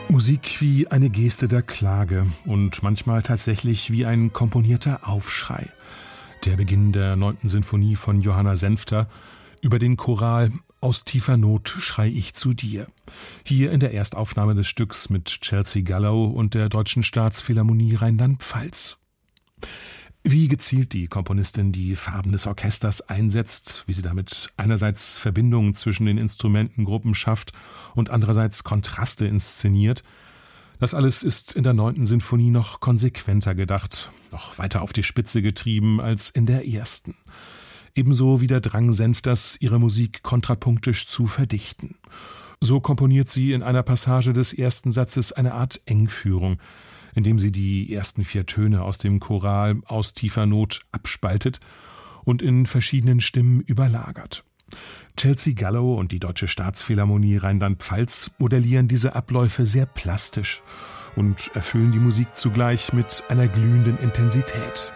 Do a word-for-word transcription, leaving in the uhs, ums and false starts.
Musik wie eine Geste der Klage und manchmal tatsächlich wie ein komponierter Aufschrei. Der Beginn der neunten Sinfonie von Johanna Senfter über den Choral »Aus tiefer Not schrei ich zu dir«. Hier in der Erstaufnahme des Stücks mit Chelsea Gallo und der Deutschen Staatsphilharmonie Rheinland-Pfalz. Wie gezielt die Komponistin die Farben des Orchesters einsetzt, wie sie damit einerseits Verbindungen zwischen den Instrumentengruppen schafft und andererseits Kontraste inszeniert, das alles ist in der neunten Sinfonie noch konsequenter gedacht, noch weiter auf die Spitze getrieben als in der ersten. Ebenso wie der Drang Senfters, ihre Musik kontrapunktisch zu verdichten. So komponiert sie in einer Passage des ersten Satzes eine Art Engführung, indem sie die ersten vier Töne aus dem Choral »Aus tiefer Not« abspaltet und in verschiedenen Stimmen überlagert. Chelsea Gallo und die Deutsche Staatsphilharmonie Rheinland-Pfalz modellieren diese Abläufe sehr plastisch und erfüllen die Musik zugleich mit einer glühenden Intensität.